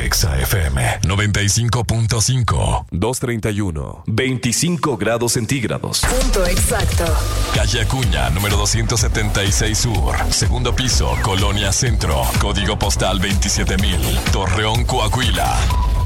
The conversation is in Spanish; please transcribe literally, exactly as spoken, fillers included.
Exa F M noventa y cinco punto cinco. doscientos treinta y uno. veinticinco grados centígrados. Punto exacto. Calle Acuña, número doscientos setenta y seis Sur. Segundo piso, Colonia Centro. Código postal veintisiete mil. Torreón, Coahuila.